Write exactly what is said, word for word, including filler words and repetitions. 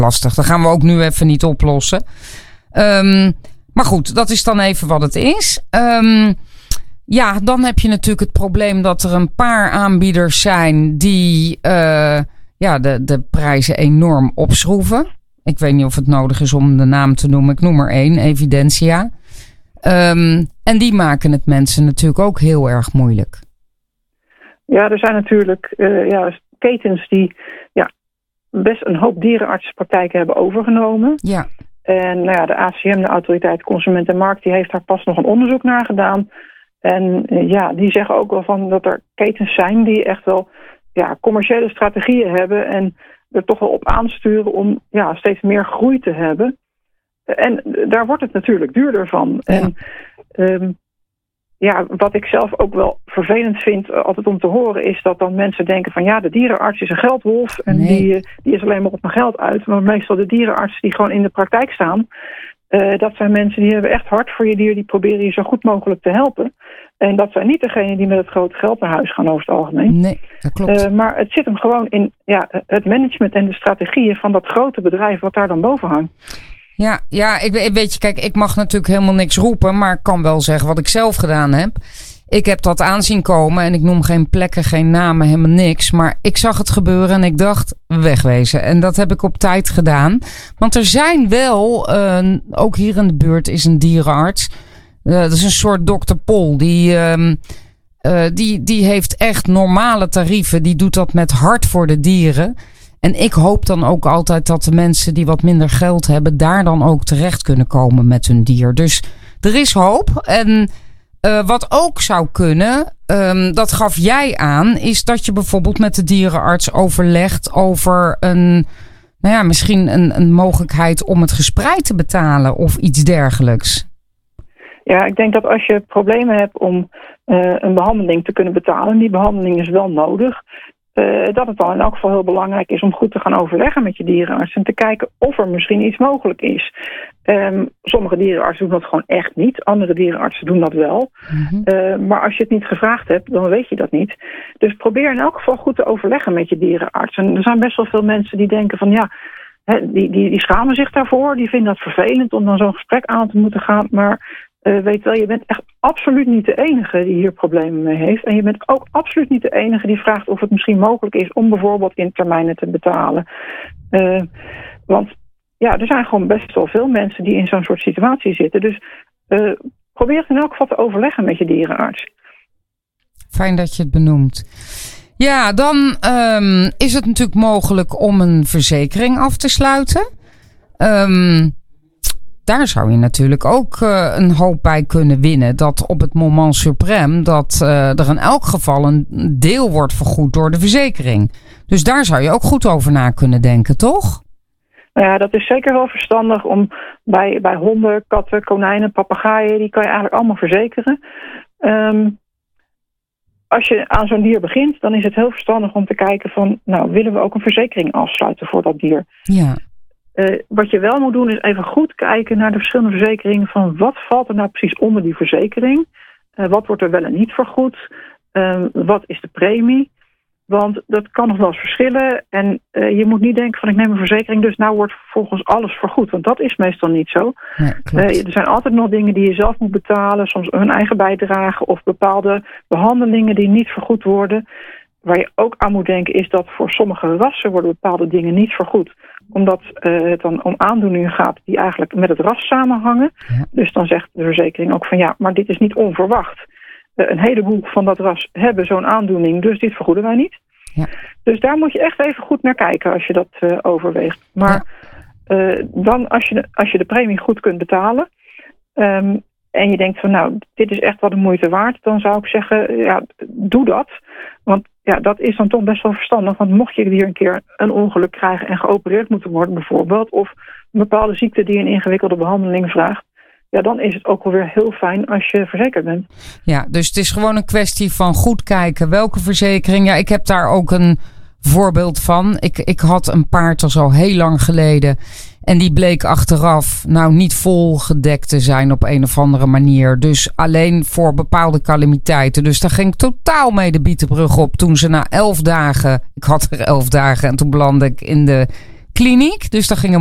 lastig. Dat gaan we ook nu even niet oplossen. Um, maar goed, dat is dan even wat het is. Um, ja, dan heb je natuurlijk het probleem dat er een paar aanbieders zijn die uh, ja, de, de prijzen enorm opschroeven. Ik weet niet of het nodig is om de naam te noemen. Ik noem er één, Evidentia. Um, en die maken het mensen natuurlijk ook heel erg moeilijk. Ja, er zijn natuurlijk uh, ja, ketens die ja, best een hoop dierenartsenpraktijken hebben overgenomen. Ja. En nou ja, de A C M, de Autoriteit Consument en Markt, die heeft daar pas nog een onderzoek naar gedaan. En uh, ja, die zeggen ook wel van dat er ketens zijn die echt wel ja, commerciële strategieën hebben en er toch wel op aansturen om ja, steeds meer groei te hebben. En daar wordt het natuurlijk duurder van. Ja. En um, ja, wat ik zelf ook wel vervelend vind altijd om te horen is dat dan mensen denken van ja, de dierenarts is een geldwolf en nee. die, die is alleen maar op mijn geld uit. Maar meestal de dierenartsen die gewoon in de praktijk staan, uh, dat zijn mensen die hebben echt hard voor je dier, die proberen je zo goed mogelijk te helpen. En dat zijn niet degenen die met het grote geld naar huis gaan over het algemeen. Nee, dat klopt. Uh, maar het zit hem gewoon in ja, het management en de strategieën van dat grote bedrijf wat daar dan boven hangt. Ja, ja, ik weet je, kijk, ik mag natuurlijk helemaal niks roepen, maar ik kan wel zeggen wat ik zelf gedaan heb. Ik heb dat aanzien komen en ik noem geen plekken, geen namen, helemaal niks. Maar ik zag het gebeuren en ik dacht, wegwezen. En dat heb ik op tijd gedaan. Want er zijn wel, uh, ook hier in de buurt is een dierenarts. Uh, dat is een soort dokter Pol. Die, uh, uh, die, die heeft echt normale tarieven. Die doet dat met hart voor de dieren. En ik hoop dan ook altijd dat de mensen die wat minder geld hebben, daar dan ook terecht kunnen komen met hun dier. Dus er is hoop. En uh, wat ook zou kunnen, um, dat gaf jij aan, is dat je bijvoorbeeld met de dierenarts overlegt over een, nou ja, misschien een, een mogelijkheid om het gespreid te betalen of iets dergelijks. Ja, ik denk dat als je problemen hebt om uh, een behandeling te kunnen betalen, die behandeling is wel nodig, Uh, dat het dan in elk geval heel belangrijk is om goed te gaan overleggen met je dierenarts en te kijken of er misschien iets mogelijk is. Um, sommige dierenartsen doen dat gewoon echt niet. Andere dierenartsen doen dat wel. Mm-hmm. Uh, maar als je het niet gevraagd hebt, dan weet je dat niet. Dus probeer in elk geval goed te overleggen met je dierenarts. En er zijn best wel veel mensen die denken van ja, hè, die, die, die schamen zich daarvoor. Die vinden dat vervelend om dan zo'n gesprek aan te moeten gaan. Maar Uh, weet wel, je bent echt absoluut niet de enige die hier problemen mee heeft. En je bent ook absoluut niet de enige die vraagt of het misschien mogelijk is om bijvoorbeeld in termijnen te betalen. Uh, want ja, er zijn gewoon best wel veel mensen die in zo'n soort situatie zitten. Dus uh, probeer het in elk geval te overleggen met je dierenarts. Fijn dat je het benoemt. Ja, dan um, is het natuurlijk mogelijk om een verzekering af te sluiten. Um, Daar zou je natuurlijk ook uh, een hoop bij kunnen winnen. Dat op het moment suprême dat uh, er in elk geval een deel wordt vergoed door de verzekering. Dus daar zou je ook goed over na kunnen denken, toch? Nou ja, dat is zeker wel verstandig om bij, bij honden, katten, konijnen, papegaaien, die kan je eigenlijk allemaal verzekeren. Um, als je aan zo'n dier begint, dan is het heel verstandig om te kijken van, nou, willen we ook een verzekering afsluiten voor dat dier? Ja. Uh, wat je wel moet doen is even goed kijken naar de verschillende verzekeringen van wat valt er nou precies onder die verzekering. Uh, wat wordt er wel en niet vergoed? Uh, wat is de premie? Want dat kan nog wel eens verschillen. En uh, je moet niet denken van ik neem een verzekering, dus nou wordt volgens alles vergoed. Want dat is meestal niet zo. Nee, uh, er zijn altijd nog dingen die je zelf moet betalen. Soms hun eigen bijdrage of bepaalde behandelingen die niet vergoed worden. Waar je ook aan moet denken is dat voor sommige rassen worden bepaalde dingen niet vergoed. Omdat uh, het dan om aandoeningen gaat die eigenlijk met het ras samenhangen. Ja. Dus dan zegt de verzekering ook van ja, maar dit is niet onverwacht. Uh, een heleboel van dat ras hebben zo'n aandoening, dus dit vergoeden wij niet. Ja. Dus daar moet je echt even goed naar kijken als je dat uh, overweegt. Maar ja. uh, dan als je, de, als je de premie goed kunt betalen um, en je denkt van nou, dit is echt wel de moeite waard, dan zou ik zeggen, ja, doe dat. Want ja, dat is dan toch best wel verstandig. Want mocht je hier een keer een ongeluk krijgen en geopereerd moeten worden bijvoorbeeld, of een bepaalde ziekte die een ingewikkelde behandeling vraagt, ja, dan is het ook wel weer heel fijn als je verzekerd bent. Ja, dus het is gewoon een kwestie van goed kijken welke verzekering. Ja, ik heb daar ook een voorbeeld van. Ik, ik had een paard al zo heel lang geleden. En die bleek achteraf nou niet vol gedekt te zijn op een of andere manier. Dus alleen voor bepaalde calamiteiten. Dus daar ging ik totaal mee de bietenbrug op. Toen ze na elf dagen, ik had er elf dagen en toen belandde ik in de kliniek. Dus daar gingen